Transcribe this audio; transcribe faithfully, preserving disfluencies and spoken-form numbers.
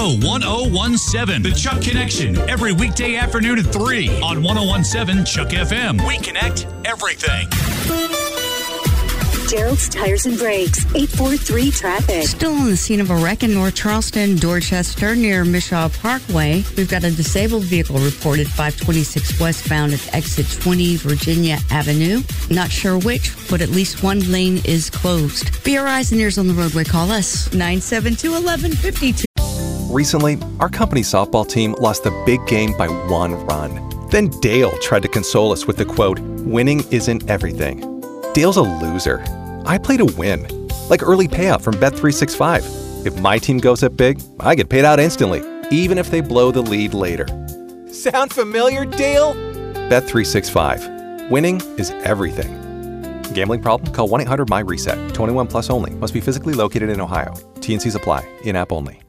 oh one oh one seven. The Chuck Connection, every weekday afternoon at three on one oh one seven Chuck F M. We connect everything. Gerald's Tires and Brakes, eight four three traffic. Still on the scene of a wreck in North Charleston, Dorchester, near Mishaw Parkway. We've got a disabled vehicle reported five twenty-six westbound at exit twenty Virginia Avenue. Not sure which, but at least one lane is closed. Be our eyes and ears on the roadway. Call us, nine seven two, one one five two. Recently, our company softball team lost the big game by one run. Then Dale tried to console us with the quote, "Winning isn't everything." Dale's a loser. I play to win. Like early payout from Bet three sixty-five. If my team goes up big, I get paid out instantly, even if they blow the lead later. Sound familiar, Dale? Bet three sixty-five. Winning is everything. Gambling problem? Call one eight hundred M Y RESET. twenty-one plus only. Must be physically located in Ohio. T and C's apply. In-app only.